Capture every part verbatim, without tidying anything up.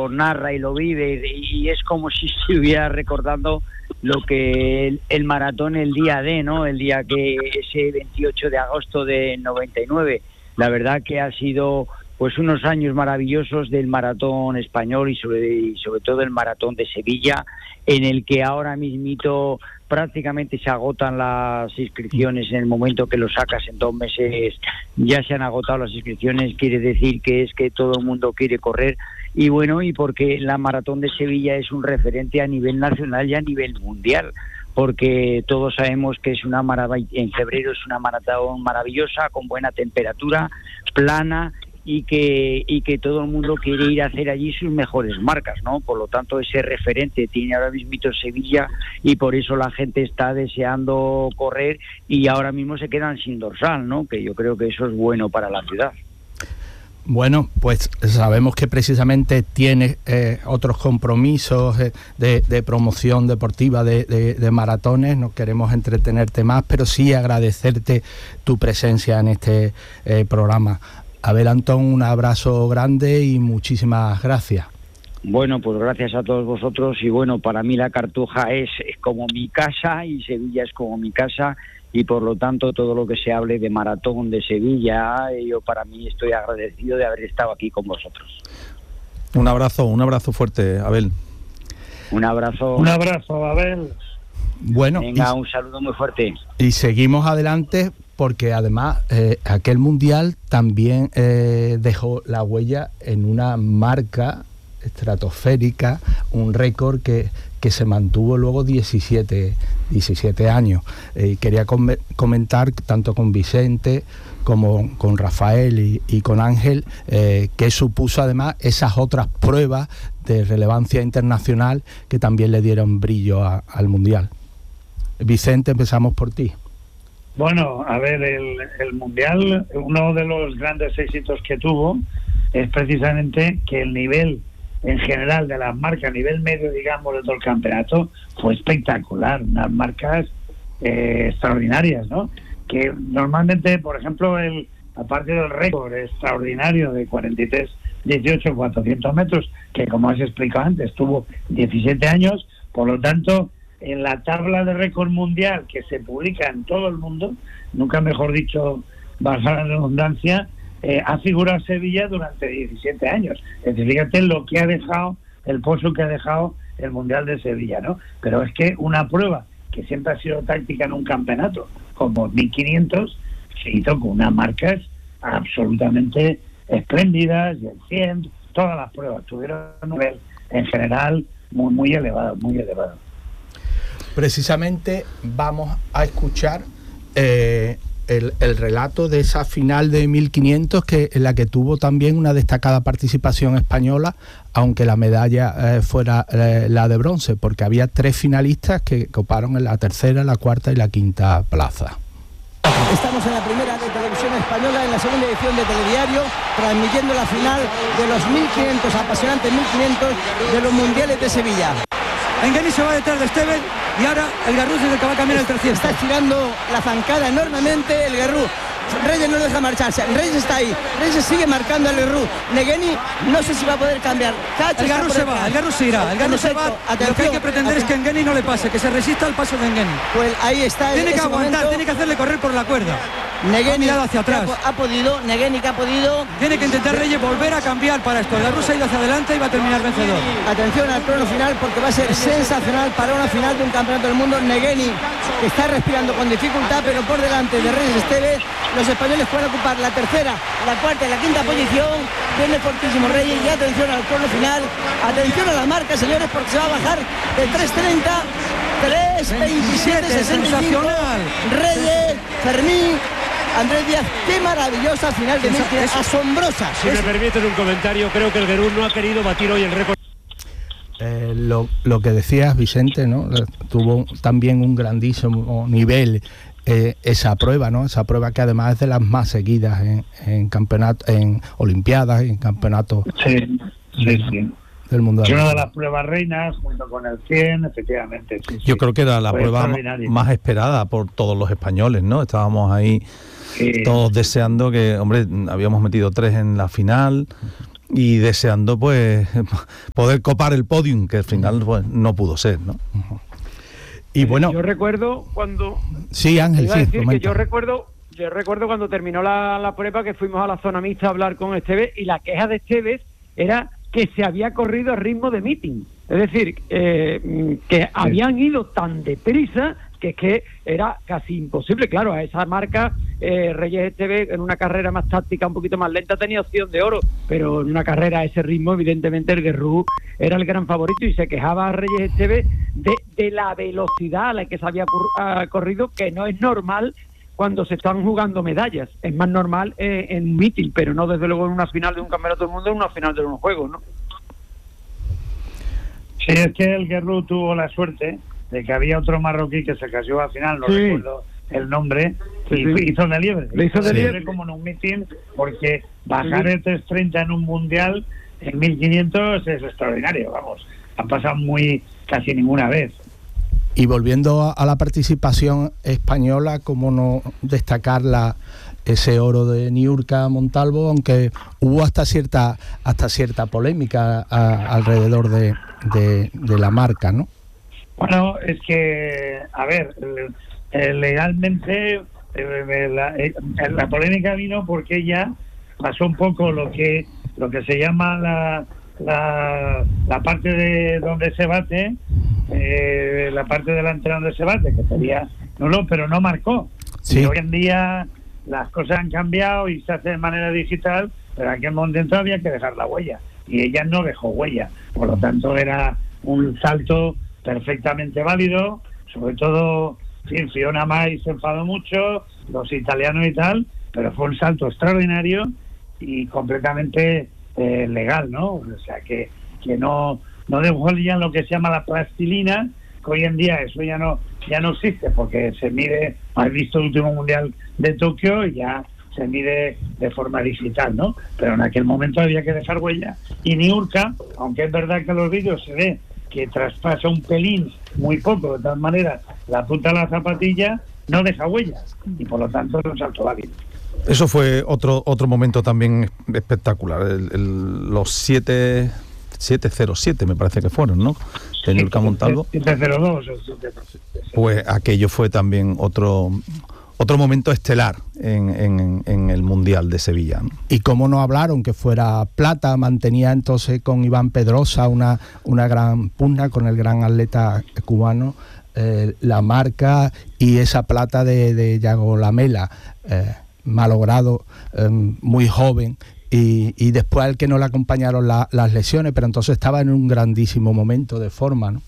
lo narra y lo vive, y es como si estuviera recordando lo que el, el maratón el día de, ¿no? El día que ese veintiocho de agosto de noventa y nueve. La verdad que ha sido pues unos años maravillosos del maratón español y sobre, y sobre todo el maratón de Sevilla, en el que ahora mismito prácticamente se agotan las inscripciones. En el momento que lo sacas, en dos meses ya se han agotado las inscripciones. Quiere decir que es que todo el mundo quiere correr, y bueno, y porque la maratón de Sevilla es un referente a nivel nacional y a nivel mundial, porque todos sabemos que es una maravilla. En febrero es una maratón maravillosa, con buena temperatura, plana, y que y que todo el mundo quiere ir a hacer allí sus mejores marcas, ¿no? Por lo tanto, ese referente tiene ahora mismito Sevilla, y por eso la gente está deseando correr, y ahora mismo se quedan sin dorsal, ¿no? Que yo creo que eso es bueno para la ciudad. Bueno, pues sabemos que precisamente tienes eh, otros compromisos eh, de, de promoción deportiva de, de, de maratones. No queremos entretenerte más, pero sí agradecerte tu presencia en este eh, programa. Abel Antón, un abrazo grande y muchísimas gracias. Bueno, pues gracias a todos vosotros, y bueno, para mí la Cartuja es, es como mi casa, y Sevilla es como mi casa, y por lo tanto todo lo que se hable de maratón de Sevilla, yo para mí estoy agradecido de haber estado aquí con vosotros. Un abrazo, un abrazo fuerte, Abel. Un abrazo. Un abrazo, Abel. Bueno, venga, y, un saludo muy fuerte. Y seguimos adelante, porque además eh, aquel mundial también eh, dejó la huella en una marca estratosférica, un récord que, que se mantuvo luego diecisiete años. Eh, quería com- comentar tanto con Vicente como con Rafael y, y con Ángel, eh, que supuso además esas otras pruebas de relevancia internacional que también le dieron brillo a, al mundial. Vicente, empezamos por ti. Bueno, a ver, el, el Mundial, uno de los grandes éxitos que tuvo es precisamente que el nivel en general de las marcas, a nivel medio, digamos, de todo el campeonato, fue espectacular. Unas marcas eh, extraordinarias, ¿no? Que normalmente, por ejemplo, el aparte del récord extraordinario de cuarenta y tres dieciocho cuatrocientos metros, que como has explicado antes, tuvo diecisiete años, por lo tanto, en la tabla de récord mundial que se publica en todo el mundo, nunca mejor dicho, baja la redundancia, eh, ha figurado Sevilla durante diecisiete años. Es decir, fíjate lo que ha dejado, el pozo que ha dejado el Mundial de Sevilla, ¿no? Pero es que una prueba que siempre ha sido táctica en un campeonato, como mil quinientos, se hizo con unas marcas absolutamente espléndidas, y el cien, todas las pruebas tuvieron un nivel en general muy, muy elevado, muy elevado. Precisamente vamos a escuchar eh, el, el relato de esa final de mil quinientos, que, en la que tuvo también una destacada participación española, aunque la medalla eh, fuera eh, la de bronce, porque había tres finalistas que coparon en la tercera, la cuarta y la quinta plaza. Estamos en la primera de Televisión Española, en la segunda edición de Telediario, transmitiendo la final de los mil quinientos, apasionantes mil quinientos de los Mundiales de Sevilla. Engeni se va detrás de Esteban, y ahora el Garrú es el que va a cambiar el trescientos. Está estirando la zancada enormemente el Garrú. Reyes no deja marcharse, Reyes está ahí, Reyes sigue marcando al Garrú. Negeni no sé si va a poder cambiar. Cacho, el Garrú se va, el Garrú se irá, el Garrú se va. Atención, lo que hay que pretender atención. Es que Engeni no le pase, que se resista al paso de Engeni. Pues ahí está. Tiene que aguantar, momento. Tiene que hacerle correr por la cuerda. Negeni ha mirado hacia atrás. Ha, ha podido, Negeni que ha podido. Tiene que intentar Reyes volver a cambiar para esto. El Garrú se ha ido hacia adelante y va a terminar vencedor. Atención al crono final, porque va a ser sensacional para una final de un campeonato del mundo. Negeni, que está respirando con dificultad, pero por delante de Reyes Esteves, los españoles pueden ocupar la tercera, la cuarta y la quinta posición. Viene fortísimo Reyes, y atención al crono final. Atención a la marca, señores, porque se va a bajar de tres treinta, tres veintisiete sesenta y cinco. Reyes, Fermín, Andrés Díaz, qué maravillosa final de mil quinientos, asombrosa. Si me permiten un comentario, creo que el Garrú no ha querido batir hoy el récord. Eh, lo, lo que decías, Vicente, ¿no? Tuvo también un grandísimo nivel eh, esa prueba, ¿no? Esa prueba que además es de las más seguidas en, en campeonato, en olimpiadas, en campeonatos sí, sí, sí. del mundo. Es una de las pruebas reinas, junto con el cien, efectivamente. Sí, Yo sí. creo que era la Fue prueba más esperada por todos los españoles, ¿no? Estábamos ahí sí. todos deseando que, hombre, habíamos metido tres en la final. y deseando pues poder copar el podium, que al final pues no pudo ser, ¿no? Y bueno, yo recuerdo cuando sí, Ángel, iba a sí, decir comenta. que yo recuerdo yo recuerdo cuando terminó la, la prueba, que fuimos a la zona mixta a hablar con Esteves, y la queja de Esteves era que se había corrido a ritmo de meeting, es decir, eh, que habían ido tan deprisa que es que era casi imposible. Claro, a esa marca eh, Reyes Esteves, en una carrera más táctica, un poquito más lenta, tenía opción de oro, pero en una carrera a ese ritmo, evidentemente el Guerrero era el gran favorito, y se quejaba a Reyes Esteves de, de la velocidad a la que se había cur- corrido, que no es normal cuando se están jugando medallas. Es más normal eh, en un meeting, pero no desde luego en una final de un campeonato del mundo, en una final de unos juegos, ¿no? Sí, es que el Guerrero tuvo la suerte de que había otro marroquí que se cayó al final, no sí. recuerdo el nombre, sí, y sí. hizo de liebre. Le hizo de sí. liebre como en un meeting, porque bajar sí. el tres treinta en un mundial en mil quinientos es extraordinario, vamos. Ha pasado muy casi ninguna vez. Y volviendo a, a la participación española, cómo no destacar la, ese oro de Niurka Montalvo, aunque hubo hasta cierta hasta cierta polémica a, alrededor de, de, de la marca, ¿no? Bueno, es que, a ver, eh, legalmente eh, la, eh, la polémica vino porque ella pasó un poco lo que lo que se llama la la, la parte de donde se bate, eh, la parte delantera donde se bate, que sería nulo, pero no marcó. Sí. Y hoy en día las cosas han cambiado y se hace de manera digital, pero en aquel momento había que dejar la huella, y ella no dejó huella, por lo tanto era un salto perfectamente válido. Sobre todo, sí, Fiona Mai se enfadó mucho, los italianos y tal, pero fue un salto extraordinario y completamente eh, legal, ¿no? O sea, que, que no no dejó ya lo que se llama la plastilina, que hoy en día eso ya no ya no existe, porque se mide, has visto el último mundial de Tokio y ya se mide de forma digital, ¿no? Pero en aquel momento había que dejar huella, y Niurka, aunque es verdad que en los vídeos se ve que traspasa un pelín, muy poco, de tal manera la punta de la zapatilla, no deja huellas, y por lo tanto es un salto válido. Eso fue otro otro momento también espectacular, el, el, los siete cero siete me parece que fueron, ¿no? De Niurka Montalvo. siete cero dos. Pues aquello fue también otro otro momento estelar en, en, en el Mundial de Sevilla, ¿no? Y cómo no hablaron que fuera plata, mantenía entonces con Iván Pedrosa una, una gran pugna con el gran atleta cubano, eh, la marca y esa plata de, de Yago Lamela, eh, malogrado, eh, muy joven, y, y después al que no le acompañaron la, las lesiones, pero entonces estaba en un grandísimo momento de forma, ¿no?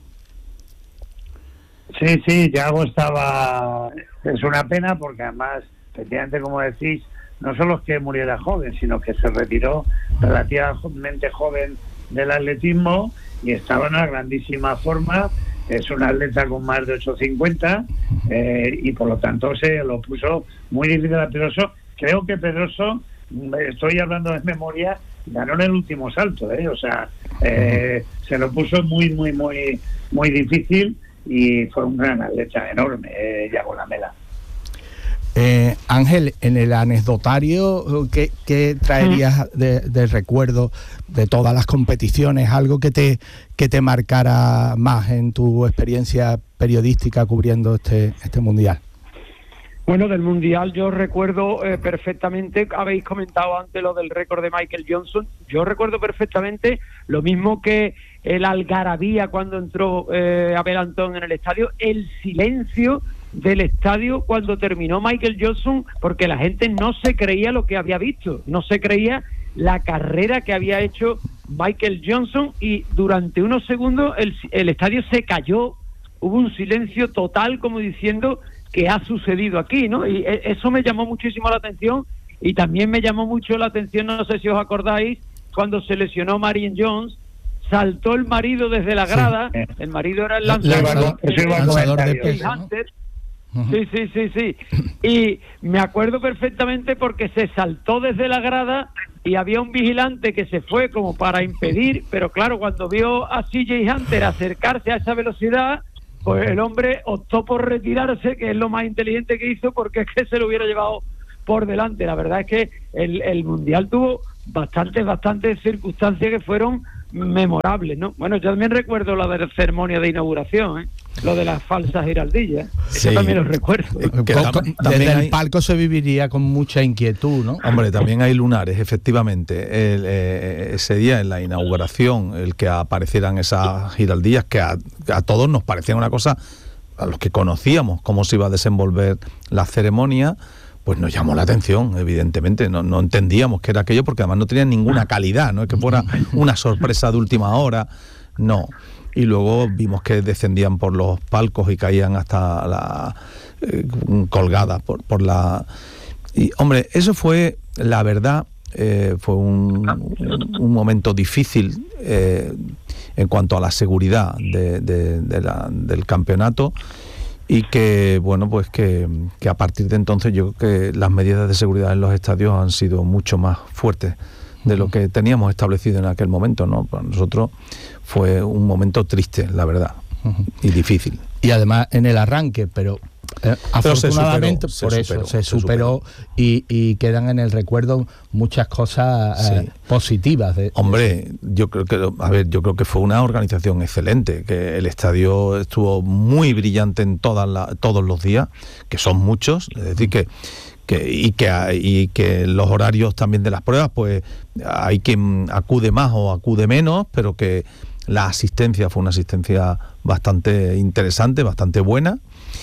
Sí, sí, Yago estaba... Es una pena porque además, efectivamente, como decís, no solo es que muriera joven, sino que se retiró relativamente joven del atletismo y estaba en una grandísima forma. Es un atleta con más de ocho cincuenta, eh, y por lo tanto se lo puso muy difícil a Pedroso. Creo que Pedroso, estoy hablando de memoria, ganó en el último salto, ¿eh? O sea, eh, se lo puso muy, muy, muy, muy difícil, y fue un gran atleta enorme, eh, Yago Lamela. Eh, Ángel, en el anecdotario, ¿qué, qué traerías de, de recuerdo de todas las competiciones? ¿Algo que te, que te marcara más en tu experiencia periodística cubriendo este, este mundial? Bueno, del mundial yo recuerdo eh, perfectamente, habéis comentado antes lo del récord de Michael Johnson, yo recuerdo perfectamente lo mismo que el algarabía cuando entró eh, Abel Antón en el estadio, el silencio del estadio cuando terminó Michael Johnson, porque la gente no se creía lo que había visto, no se creía la carrera que había hecho Michael Johnson, y durante unos segundos el, el estadio se cayó, hubo un silencio total como diciendo que ha sucedido aquí, ¿no? Y eso me llamó muchísimo la atención, y también me llamó mucho la atención, no sé si os acordáis, cuando se lesionó Marion Jones, saltó el marido desde la grada, sí. El marido era el lanzador, el lanzador de peso, ¿no? Sí, sí, sí, sí. Y me acuerdo perfectamente porque se saltó desde la grada y había un vigilante que se fue como para impedir, pero claro, cuando vio a C J Hunter acercarse a esa velocidad, pues el hombre optó por retirarse, que es lo más inteligente que hizo, porque es que se lo hubiera llevado por delante. La verdad es que el, el mundial tuvo bastantes, bastantes circunstancias que fueron memorables, ¿no? Bueno, yo también recuerdo la de la ceremonia de inauguración, ¿eh? Lo de las falsas giraldillas, sí. Eso también lo recuerdo. Eh, que tam Desde hay... el palco se viviría con mucha inquietud, ¿no? Hombre, también hay lunares, efectivamente. El, eh, ese día, en la inauguración, el que aparecieran esas giraldillas, que a, a todos nos parecía una cosa, a los que conocíamos cómo se iba a desenvolver la ceremonia, pues nos llamó la atención, evidentemente. No, no entendíamos qué era aquello, porque además no tenía ninguna calidad, no es que fuera una sorpresa de última hora, no. Y luego vimos que descendían por los palcos y caían hasta la eh, colgadas por, por la... Y, hombre, eso fue, la verdad, eh, fue un, un momento difícil eh, en cuanto a la seguridad de, de, de la, del campeonato, y que, bueno, pues que, que a partir de entonces yo creo que las medidas de seguridad en los estadios han sido mucho más fuertes de lo que teníamos establecido en aquel momento, ¿no? Para nosotros fue un momento triste, la verdad, uh-huh. y difícil. Y además en el arranque, pero, eh, pero afortunadamente se superó, por se eso superó, se, se superó, superó. Y, y quedan en el recuerdo muchas cosas eh, sí. positivas. De, Hombre, de yo creo que, a ver, yo creo que fue una organización excelente, que el estadio estuvo muy brillante en todas la, todos los días, que son muchos, es decir que Que, y, que, y que los horarios también de las pruebas, pues hay quien acude más o acude menos, pero que la asistencia fue una asistencia bastante interesante, bastante buena.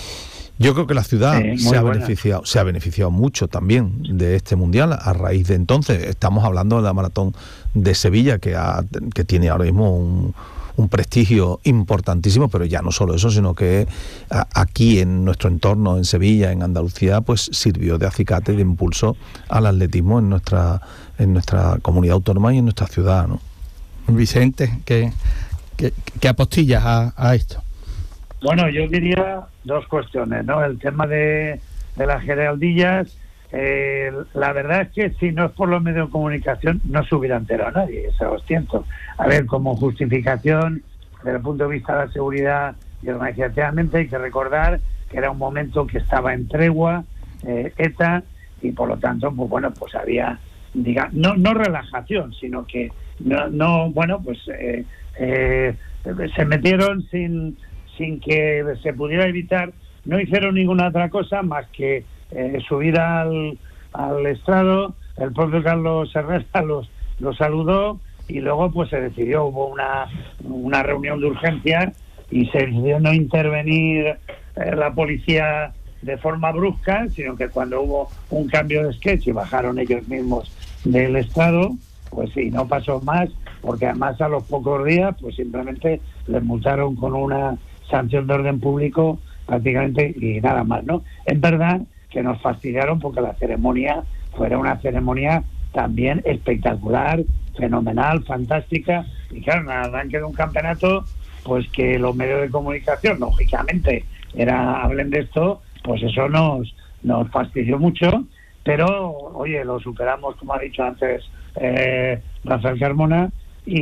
Yo creo que la ciudad sí, se ha buena. beneficiado, se ha beneficiado mucho también de este mundial a raíz de entonces. Estamos hablando de la maratón de Sevilla, que, ha, que tiene ahora mismo un un prestigio importantísimo, pero ya no solo eso, sino que a, aquí en nuestro entorno, en Sevilla, en Andalucía, pues sirvió de acicate, de impulso al atletismo en nuestra en nuestra comunidad autónoma y en nuestra ciudad, ¿no? Vicente, ¿qué, qué, qué apostillas a, a esto? Bueno, yo diría dos cuestiones, ¿no? El tema de, de las giraldillas, eh, la verdad es que si no es por los medios de comunicación no se hubiera enterado nadie, eso os siento. A ver, como justificación desde el punto de vista de la seguridad y organizativamente hay que recordar que era un momento que estaba en tregua eh, ETA, y por lo tanto, pues bueno, pues había, diga, no no relajación, sino que no, no bueno, pues eh, eh, se metieron sin sin que se pudiera evitar, no hicieron ninguna otra cosa más que Eh, subir al, al estrado. El propio Carlos Herrera los, los saludó y luego pues se decidió, hubo una, una reunión de urgencia y se decidió no intervenir eh, la policía de forma brusca, sino que cuando hubo un cambio de sketch y bajaron ellos mismos del estrado, pues sí, no pasó más, porque además a los pocos días pues simplemente les multaron con una sanción de orden público prácticamente y nada más, ¿no? Es verdad que nos fastidiaron porque la ceremonia fuera una ceremonia también espectacular, fenomenal, fantástica, y claro, en el arranque de un campeonato, pues que los medios de comunicación, lógicamente, era hablen de esto, pues eso nos, nos fastidió mucho, pero, oye, lo superamos, como ha dicho antes eh, Rafael Carmona,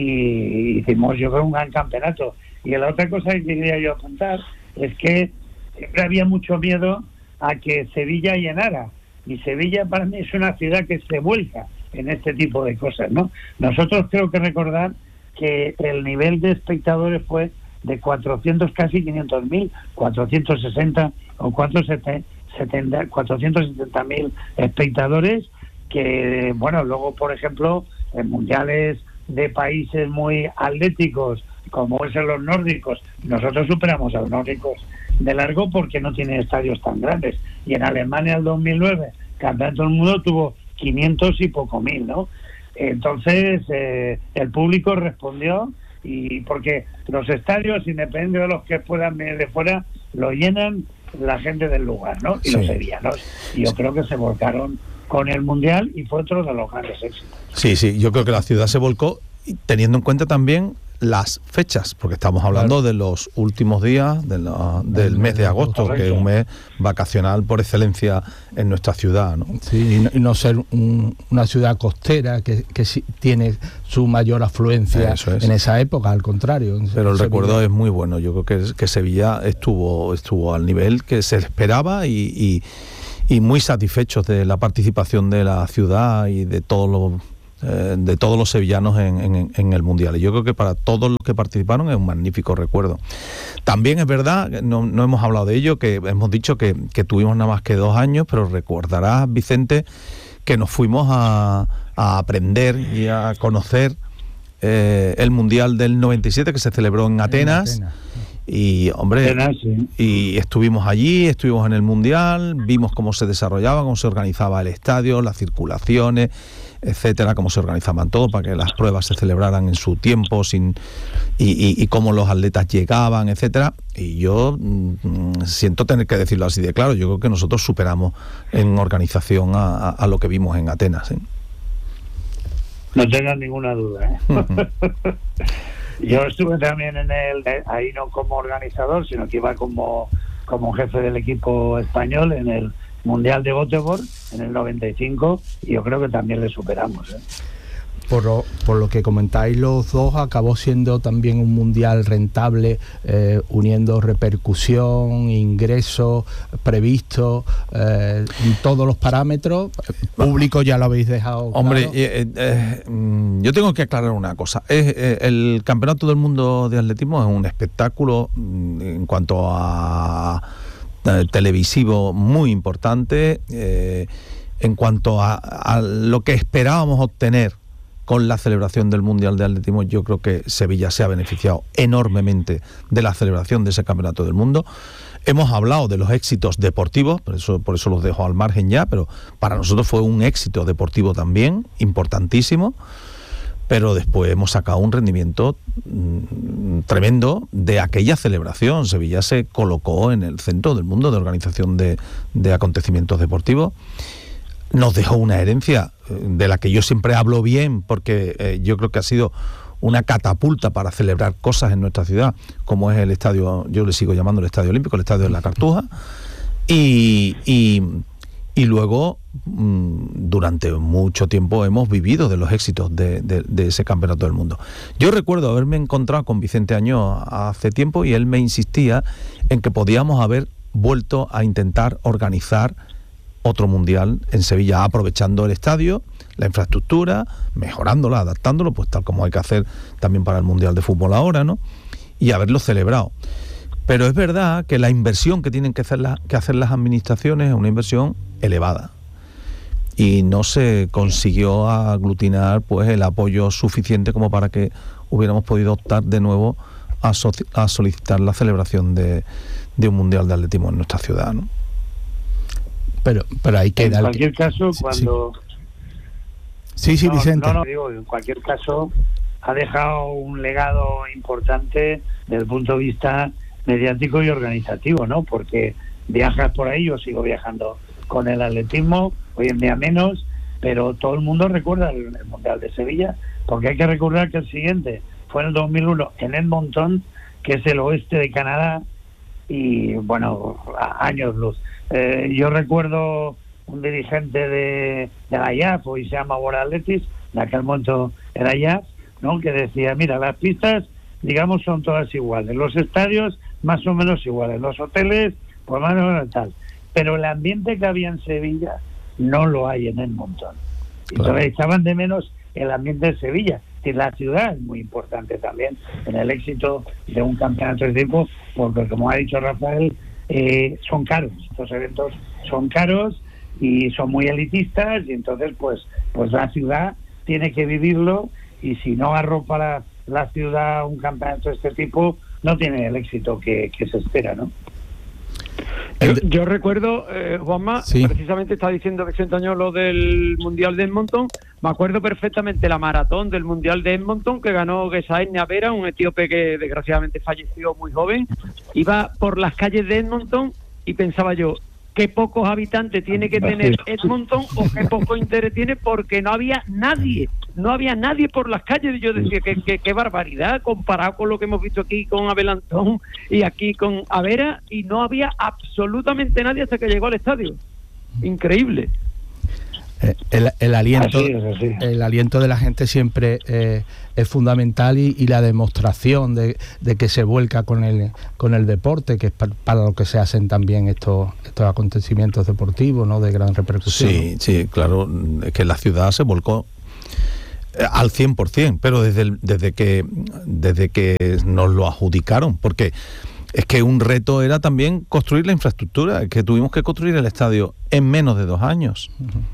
y hicimos, yo creo, un gran campeonato. Y la otra cosa que quería yo apuntar es que siempre había mucho miedo a que Sevilla llenara, y Sevilla para mí es una ciudad que se vuelca en este tipo de cosas, ¿no? Nosotros creo que recordar que el nivel de espectadores fue de cuatrocientos, casi quinientos mil, cuatrocientos sesenta o cuatrocientos setenta mil espectadores, que bueno, luego por ejemplo en mundiales de países muy atléticos como es en los nórdicos, nosotros superamos a los nórdicos de largo porque no tiene estadios tan grandes, y en Alemania el dos mil nueve campeonato del mundo tuvo quinientos y poco mil, ¿no? Entonces eh, el público respondió, y porque los estadios, independientemente de los que puedan venir de fuera, lo llenan la gente del lugar, ¿no? Y sí. Los sevillanos, y yo creo que se volcaron con el mundial y fue otro de los grandes éxitos. Sí, sí, yo creo que la ciudad se volcó, teniendo en cuenta también las fechas, porque estamos hablando claro. de los últimos días de la, del mes de agosto, correcto. Que es un mes vacacional por excelencia en nuestra ciudad, ¿no? Sí, y no, y no ser un, una ciudad costera que, que sí tiene su mayor afluencia es. en esa época, al contrario. Pero el recuerdo es muy bueno, yo creo que, que Sevilla estuvo, estuvo al nivel que se esperaba, y, y, y muy satisfechos de la participación de la ciudad y de todos los eh, de todos los sevillanos en, en, en el Mundial. Y yo creo que para todos los que participaron es un magnífico recuerdo. También es verdad, no, no hemos hablado de ello, que hemos dicho que, que tuvimos nada más que dos años, pero recordarás, Vicente, que nos fuimos a, a aprender y a conocer eh, el Mundial del noventa y siete, que se celebró en Atenas. En Atenas. Y, hombre, y estuvimos allí, estuvimos en el Mundial, vimos cómo se desarrollaba, cómo se organizaba el estadio, las circulaciones, etcétera, cómo se organizaban todo para que las pruebas se celebraran en su tiempo, sin y, y, y cómo los atletas llegaban, etcétera. Y yo mmm, siento tener que decirlo así de claro, yo creo que nosotros superamos en organización a, a, a lo que vimos en Atenas, ¿eh? No tengas ninguna duda, ¿eh? Yo estuve también en el, ahí no como organizador, sino que iba como, como jefe del equipo español en el Mundial de Göteborg en el noventa y cinco, y yo creo que también le superamos, ¿eh? Por lo, por lo que comentáis los dos, acabó siendo también un mundial rentable, eh, uniendo repercusión, ingresos previstos, eh, todos los parámetros. Público ya lo habéis dejado. Hombre, claro. eh, eh, eh, yo tengo que aclarar una cosa. Es, eh, el Campeonato del Mundo de Atletismo es un espectáculo en cuanto a eh, televisivo muy importante, eh, en cuanto a, a lo que esperábamos obtener con la celebración del Mundial de Atletismo. Yo creo que Sevilla se ha beneficiado enormemente de la celebración de ese Campeonato del Mundo. Hemos hablado de los éxitos deportivos, por eso, por eso los dejo al margen ya, pero para nosotros fue un éxito deportivo también, importantísimo, pero después hemos sacado un rendimiento mmm, tremendo de aquella celebración. Sevilla se colocó en el centro del mundo de organización de, de acontecimientos deportivos. Nos dejó una herencia de la que yo siempre hablo bien, porque eh, yo creo que ha sido una catapulta para celebrar cosas en nuestra ciudad, como es el estadio, yo le sigo llamando el Estadio Olímpico, el Estadio de la Cartuja, y, y, y luego mmm, durante mucho tiempo hemos vivido de los éxitos de, de, de ese Campeonato del Mundo. Yo recuerdo haberme encontrado con Vicente Añó hace tiempo y él me insistía en que podíamos haber vuelto a intentar organizar otro mundial en Sevilla, aprovechando el estadio, la infraestructura, mejorándola, adaptándolo, pues tal como hay que hacer también para el Mundial de Fútbol ahora, ¿no? Y haberlo celebrado. Pero es verdad que la inversión que tienen que hacer, la, que hacer las administraciones es una inversión elevada. Y no se consiguió aglutinar pues el apoyo suficiente como para que hubiéramos podido optar de nuevo a, so, a solicitar la celebración de, de un Mundial de Atletismo en nuestra ciudad, ¿no? Pero, pero hay que en dar cualquier que... caso, cuando... Sí, sí, no, Vicente. No, no, digo, en cualquier caso, ha dejado un legado importante desde el punto de vista mediático y organizativo, ¿no? Porque viajas por ahí, yo sigo viajando con el atletismo, hoy en día menos, pero todo el mundo recuerda el, el Mundial de Sevilla, porque hay que recordar que el siguiente fue en el dos mil uno en Edmonton, que es el oeste de Canadá, y bueno, a años luz. Eh, yo recuerdo un dirigente de, de la I A F, hoy se llama World Athletics, de aquel momento era I A F, ¿no? Que decía, mira, las pistas, digamos, son todas iguales, los estadios más o menos iguales, los hoteles, pues más o menos tal, pero el ambiente que había en Sevilla no lo hay en Edmonton. Claro. Entonces echaban de menos el ambiente de Sevilla. Y la ciudad es muy importante también en el éxito de un campeonato de tipo, porque como ha dicho Rafael, eh, son caros, estos eventos son caros y son muy elitistas, y entonces pues pues la ciudad tiene que vivirlo, y si no arropa la, la ciudad un campeonato de este tipo, no tiene el éxito que, que se espera, ¿no? Yo, yo recuerdo, eh, Juanma, sí. precisamente está diciendo Vicente Añó lo del Mundial de Edmonton. Me acuerdo perfectamente la maratón del Mundial de Edmonton que ganó Gesael Navera, un etíope que desgraciadamente falleció muy joven. Iba por las calles de Edmonton y pensaba yo, qué pocos habitantes tiene que tener Edmonton o qué poco interés tiene, porque no había nadie, no había nadie por las calles. Y yo decía, qué, qué, qué barbaridad comparado con lo que hemos visto aquí con Abelantón y aquí con Avera, y no había absolutamente nadie hasta que llegó al estadio. Increíble. El, el aliento así es, así. El aliento de la gente siempre eh, es fundamental, y, y la demostración de, de que se vuelca con el con el deporte, que es para, para lo que se hacen también estos estos acontecimientos deportivos, ¿no? De gran repercusión. Sí, sí, claro, es que la ciudad se volcó Al cien por ciento, pero desde, el, desde, que, desde que nos lo adjudicaron, porque es que un reto era también construir la infraestructura, que tuvimos que construir el estadio en menos de dos años.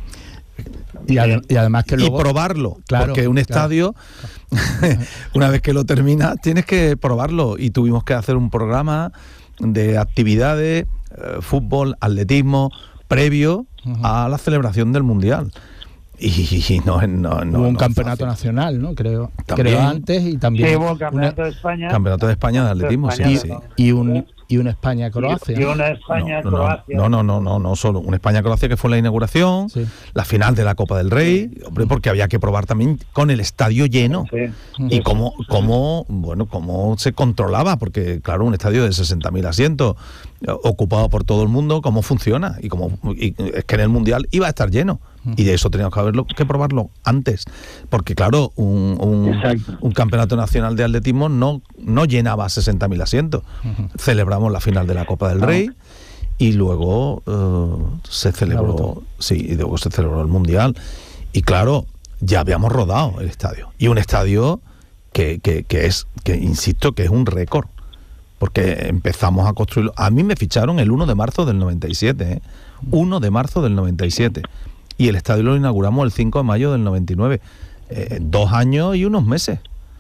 Y, ade- y además que luego... Y probarlo, claro, porque un estadio, claro. Una vez que lo terminas, tienes que probarlo. Y tuvimos que hacer un programa de actividades, eh, fútbol, atletismo, previo uh-huh. a la celebración del Mundial. Y, y no, no, no hubo un no campeonato fácil. nacional, ¿no? Creo, También. creo antes y también... Sí, hubo un campeonato una, de España. Campeonato de España de atletismo, España, sí, no, sí. Y un... Y una España-Croacia. Y una España-Croacia. No, no, no, no, no, solo una España-Croacia que fue la inauguración, sí. La final de la Copa del Rey, hombre, porque había que probar también con el estadio lleno sí. y cómo, cómo, bueno, cómo se controlaba, porque claro, un estadio de sesenta mil asientos ocupado por todo el mundo, cómo funciona y cómo y es que en el Mundial iba a estar lleno. Y de eso teníamos que haberlo que probarlo antes, porque claro, un, un, un campeonato nacional de atletismo no, no llenaba sesenta mil asientos. Uh-huh. Celebramos la final de la Copa del Rey y luego uh, se celebró, sí, y luego se celebró el Mundial. Y claro, ya habíamos rodado el estadio. Y un estadio que, que, que es, que insisto, que es un récord. Porque empezamos a construirlo. A mí me ficharon el uno de marzo del noventa y siete, ¿eh? uno de marzo del noventa y siete. Y el estadio lo inauguramos el cinco de mayo del noventa y nueve. Eh, dos años y unos meses.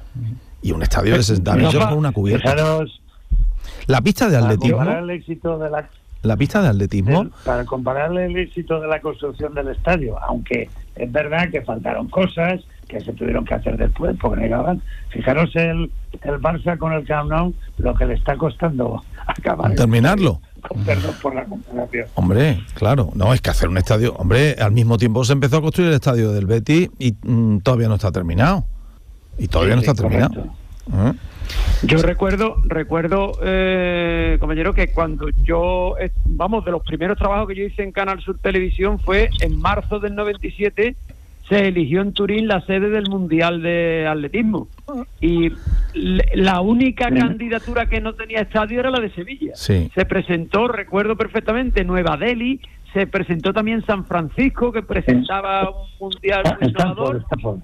Y un estadio de sesenta mil con una cubierta. Fijaros, la pista de atletismo... Para comparar el éxito de la... La pista de atletismo... De, para comparar el éxito de la construcción del estadio, aunque es verdad que faltaron cosas que se tuvieron que hacer después, porque negaban. Fijaros el, el Barça con el Camp Nou, lo que le está costando acabar. Terminarlo. Perdón por la comparación. Hombre, claro, no, es que hacer un estadio, hombre, al mismo tiempo se empezó a construir el estadio del Betis y mm, todavía no está terminado. Y todavía sí, no está sí, terminado. ¿Eh? Yo recuerdo, recuerdo, eh, compañero, que cuando yo, eh, vamos, de los primeros trabajos que yo hice en Canal Sur Televisión fue en marzo del noventa y siete, se eligió en Turín la sede del Mundial de Atletismo. Y la única sí. candidatura que no tenía estadio era la de Sevilla. Sí. Se presentó, recuerdo perfectamente, Nueva Delhi, se presentó también San Francisco, que presentaba un Mundial muy innovador.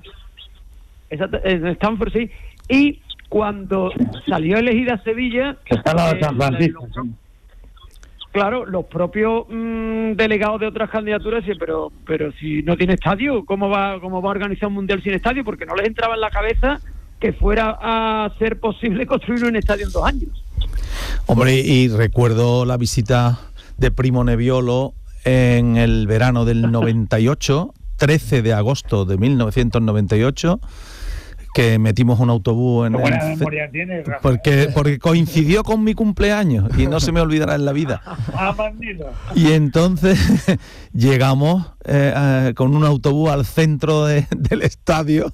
En Stanford, sí. Y cuando salió elegida Sevilla... Que está la de San Francisco, eh, sí. Claro, los propios mmm, delegados de otras candidaturas decían, pero pero si no tiene estadio, ¿cómo va cómo va a organizar un mundial sin estadio? Porque no les entraba en la cabeza que fuera a ser posible construir un estadio en dos años. Hombre, y recuerdo la visita de Primo Nebbiolo en el verano del noventa y ocho, trece de agosto de mil novecientos noventa y ocho, que metimos un autobús en... Qué buena memoria tienes, Rafa. Porque, porque coincidió con mi cumpleaños y no se me olvidará en la vida. Ah, bandido. Y entonces llegamos eh, eh, con un autobús al centro de, del estadio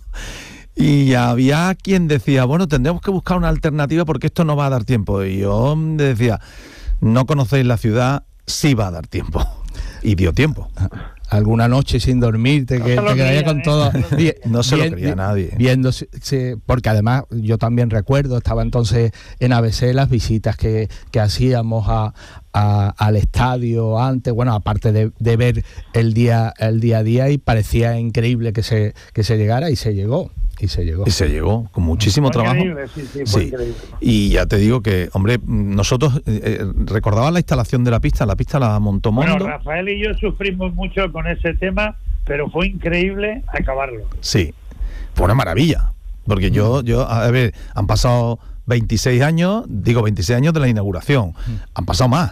y había quien decía, bueno, tendremos que buscar una alternativa porque esto no va a dar tiempo. Y yo decía, no conocéis la ciudad, sí va a dar tiempo. Y dio tiempo. Alguna noche sin dormirte, que no te quedaría con ¿eh? todo. No se bien, lo creía nadie. Viendo, sí, porque además yo también recuerdo, estaba entonces en A B C las visitas que, que hacíamos a, a, al estadio antes, bueno, aparte de, de ver el día, el día a día, y parecía increíble que se, que se llegara, y se llegó. Y se llegó. Y se llegó, con muchísimo fue trabajo. Increíble, sí, sí, fue sí. increíble. Y ya te digo que, hombre, nosotros eh, recordaba la instalación de la pista, la pista la montó Mondo. Bueno, Rafael y yo sufrimos mucho con ese tema, pero fue increíble acabarlo. Sí, fue una maravilla. Porque yo, yo, a ver, han pasado veintiséis años, digo veintiséis años de la inauguración, han pasado más.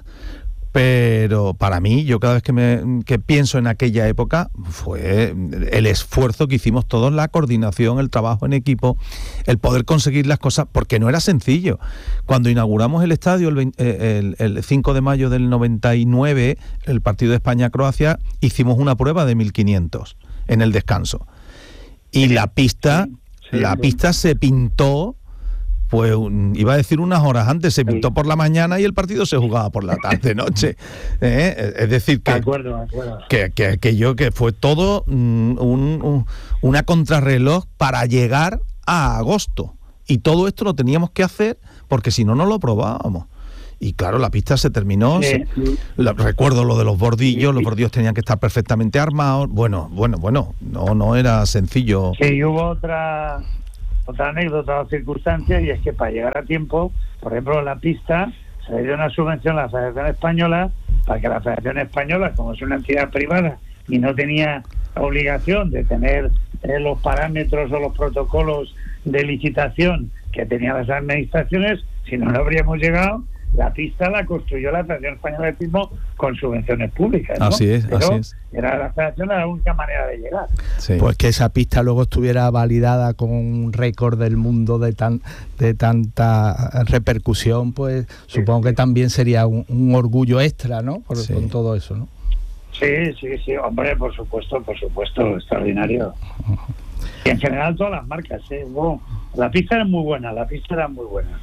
Pero para mí, yo cada vez que, me, que pienso en aquella época, fue el esfuerzo que hicimos todos, la coordinación, el trabajo en equipo, el poder conseguir las cosas, porque no era sencillo. Cuando inauguramos el estadio el, el, el cinco de mayo del noventa y nueve, el partido de España-Croacia, hicimos una prueba de mil quinientos en el descanso. Y la pista, sí, la sí. pista se pintó... Pues un, iba a decir unas horas antes, se pintó por la mañana y el partido se jugaba por la tarde-noche. ¿Eh? Es decir, que, de acuerdo, de acuerdo. que, que, que yo que fue todo un, un, una contrarreloj para llegar a agosto. Y todo esto lo teníamos que hacer porque si no, no lo probábamos. y claro, la pista se terminó. Sí. Se, la, recuerdo lo de los bordillos, sí. Los bordillos tenían que estar perfectamente armados. Bueno, bueno, bueno, no, no era sencillo. Sí, hubo otra, otra anécdota o circunstancia, y es que para llegar a tiempo, por ejemplo, la pista se le dio una subvención a la Federación Española para que la Federación Española, como es una entidad privada y no tenía obligación de tener eh, los parámetros o los protocolos de licitación que tenían las administraciones, si no, no habríamos llegado. La pista la construyó la Federación Española de Atletismo con subvenciones públicas, ¿no? Así es, Pero así es. Era la Federación la única manera de llegar. Sí. Pues que esa pista luego estuviera validada con un récord del mundo de tan de tanta repercusión, pues sí, supongo sí. que también sería un, un orgullo extra, ¿no? Por, sí. Con todo eso, ¿no? Sí, sí, sí, hombre, por supuesto, por supuesto, extraordinario. Y en general todas las marcas, ¿eh? Bueno, la pista era muy buena, la pista era muy buena.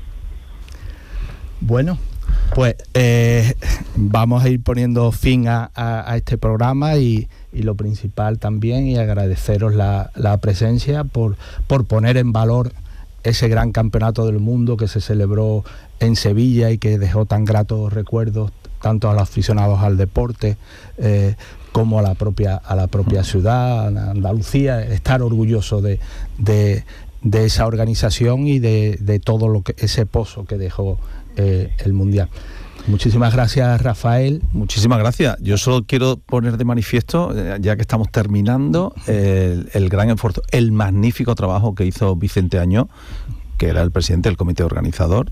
Bueno, pues eh, vamos a ir poniendo fin a, a, a este programa y, y lo principal también, y agradeceros la, la presencia por, por poner en valor ese gran campeonato del mundo que se celebró en Sevilla y que dejó tan gratos recuerdos tanto a los aficionados al deporte eh, como a la propia a la propia ciudad, a Andalucía, estar orgulloso de, de, de esa organización y de, de todo lo que ese pozo que dejó eh, el Mundial. Muchísimas gracias, Rafael. Muchísimas gracias. Yo solo quiero poner de manifiesto, ya que estamos terminando, el, el gran esfuerzo, el magnífico trabajo que hizo Vicente Añó, que era el presidente del comité organizador,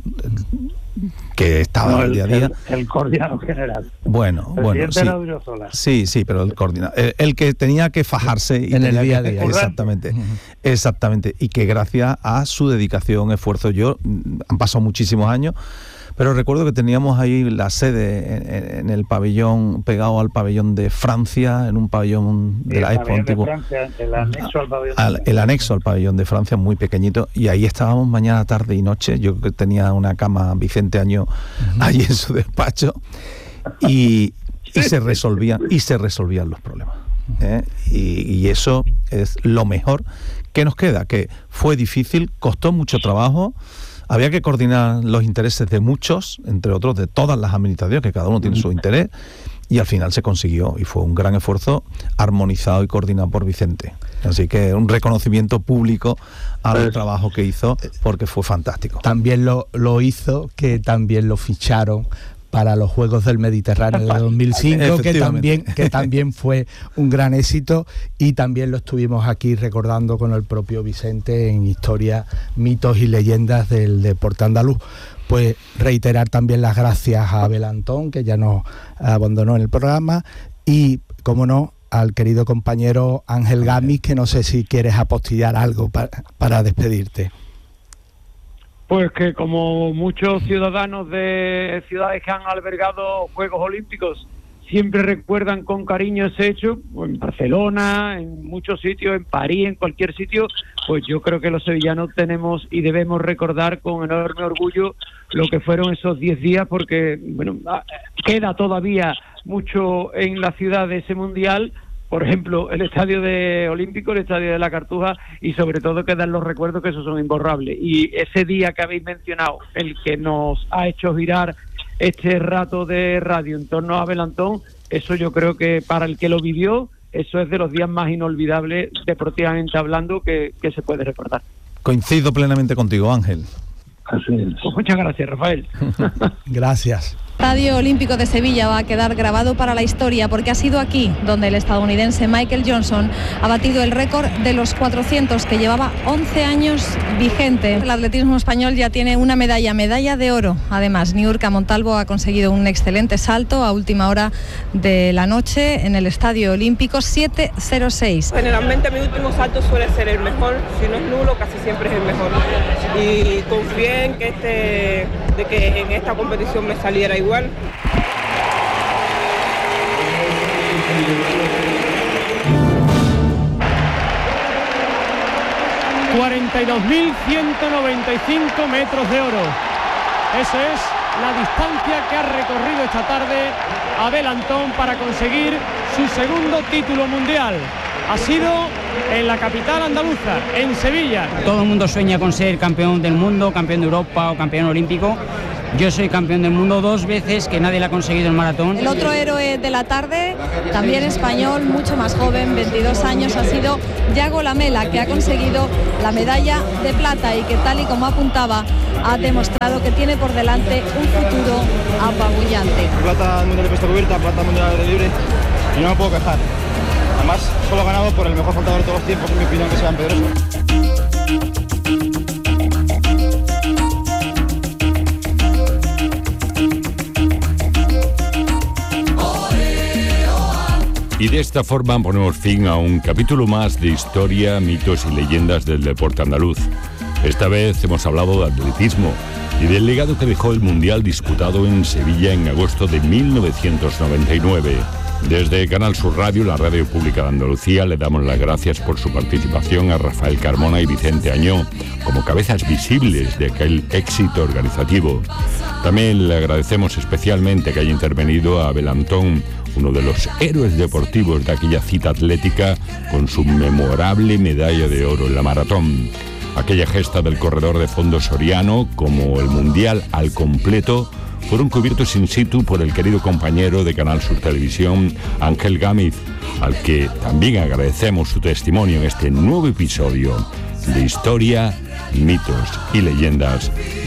que estaba no, el, día a día. El, el coordinador general. Bueno, el bueno, sí. sí, sí, pero el coordinador, el, el que tenía que fajarse y en el día a que, día. Exactamente, uh-huh. exactamente, y que gracias a su dedicación, esfuerzo, yo han pasado muchísimos años. Pero recuerdo que teníamos ahí la sede en, en el pabellón, pegado al pabellón de Francia, en un pabellón de la Expo antiguo. El anexo al pabellón. Al, el anexo al pabellón de Francia, muy pequeñito, y ahí estábamos mañana, tarde y noche. Yo que tenía una cama Vicente Añó uh-huh. allí en su despacho, y, y se resolvían, y se resolvían los problemas. ¿eh? Y, y eso es lo mejor que nos queda, que fue difícil, costó mucho trabajo. Había que coordinar los intereses de muchos, entre otros de todas las administraciones, que cada uno tiene su interés, y al final se consiguió, y fue un gran esfuerzo armonizado y coordinado por Vicente. Así que un reconocimiento público al pues, trabajo que hizo, porque fue fantástico. También lo, lo hizo, que también lo ficharon para los Juegos del Mediterráneo de dos mil cinco, que también, que también fue un gran éxito, y también lo estuvimos aquí recordando con el propio Vicente en Historia, Mitos y Leyendas del Deporte Andaluz. Pues reiterar también las gracias a Abel Antón, que ya nos abandonó en el programa, y, como no, al querido compañero Ángel Gamis, que no sé si quieres apostillar algo para, para despedirte. Pues que como muchos ciudadanos de ciudades que han albergado Juegos Olímpicos siempre recuerdan con cariño ese hecho, pues en Barcelona, en muchos sitios, en París, en cualquier sitio, pues yo creo que los sevillanos tenemos y debemos recordar con enorme orgullo lo que fueron esos diez días, porque bueno, queda todavía mucho en la ciudad de ese mundial. Por ejemplo, el estadio de Olímpico, el estadio de la Cartuja, y sobre todo quedan los recuerdos, que esos son imborrables. Y ese día que habéis mencionado, el que nos ha hecho girar este rato de radio en torno a Abel Antón, eso yo creo que para el que lo vivió, eso es de los días más inolvidables, deportivamente hablando, que, que se puede recordar. Coincido plenamente contigo, Ángel. Así es. Pues muchas gracias, Rafael. Gracias. El Estadio Olímpico de Sevilla va a quedar grabado para la historia, porque ha sido aquí donde el estadounidense Michael Johnson ha batido el récord de los cuatrocientos, que llevaba once años vigente. El atletismo español ya tiene una medalla, medalla de oro. Además, Niurka Montalvo ha conseguido un excelente salto a última hora de la noche en el Estadio Olímpico, siete cero seis. Generalmente mi último salto suele ser el mejor, si no es nulo, casi siempre es el mejor. Y confié en que, este, de que en esta competición me saliera igual. cuarenta y dos mil ciento noventa y cinco metros de oro. Esa es la distancia que ha recorrido esta tarde Abel Antón para conseguir su segundo título mundial. Ha sido en la capital andaluza, en Sevilla. Todo el mundo sueña con ser campeón del mundo, campeón de Europa o campeón olímpico, Yo soy campeón del mundo dos veces, que nadie lo ha conseguido en maratón. El otro héroe de la tarde, también español, mucho más joven, veintidós años, ha sido Yago Lamela, que ha conseguido la medalla de plata y que, tal y como apuntaba, ha demostrado que tiene por delante un futuro apabullante. Plata mundial de pista cubierta, plata mundial de libre, y no me puedo quejar. Además, solo ganado por el mejor saltador de todos los tiempos, en mi opinión, que sea Pedroso. Y de esta forma ponemos fin a un capítulo más de historia, mitos y leyendas del deporte andaluz. Esta vez hemos hablado de atletismo y del legado que dejó el Mundial disputado en Sevilla en agosto de mil novecientos noventa y nueve. Desde Canal Sur Radio, la radio pública de Andalucía, le damos las gracias por su participación a Rafael Carmona y Vicente Añó como cabezas visibles de aquel éxito organizativo. También le agradecemos especialmente que haya intervenido a Abel Antón, uno de los héroes deportivos de aquella cita atlética, con su memorable medalla de oro en la maratón. Aquella gesta del corredor de fondo soriano, como el Mundial al completo, fueron cubiertos in situ por el querido compañero de Canal Sur Televisión, Ángel Gámez, al que también agradecemos su testimonio en este nuevo episodio de Historia, Mitos y Leyendas